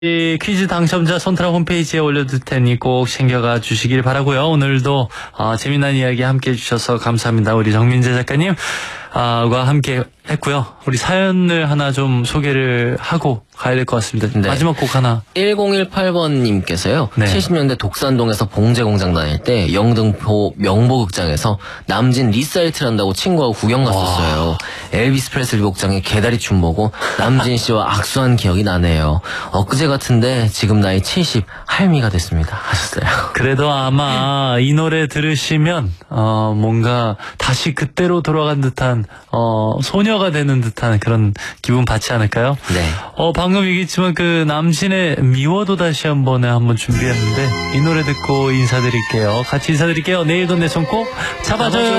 이 퀴즈 당첨자 손트라 홈페이지에 올려둘 테니 꼭 챙겨가 주시길 바라고요. 오늘도 재미난 이야기 함께 해주셔서 감사합니다. 우리 정민재 작가님 과 함께 했고요. 우리 사연을 하나 좀 소개를 하고 가야 될 것 같습니다. 네. 마지막 곡 하나. 1018번님께서요. 네. 70년대 독산동에서 봉제공장 다닐 때 영등포 명보극장에서 남진 리사이트를 한다고 친구하고 구경 갔었어요. 엘비스 프레슬리 곡장의 개다리춤 보고 남진 씨와 악수한 기억이 나네요. 엊그제 같은데 지금 나이 70 할미가 됐습니다. 하셨어요. 그래도 아마 이 노래 들으시면 뭔가 다시 그때로 돌아간 듯한 소녀가 되는 듯한 그런 기분 받지 않을까요? 네. 방금 얘기했지만 그 남신의 미워도 다시 한번 준비했는데 이 노래 듣고 인사드릴게요. 같이 인사드릴게요. 내일도 내 손 꼭 잡아줘요.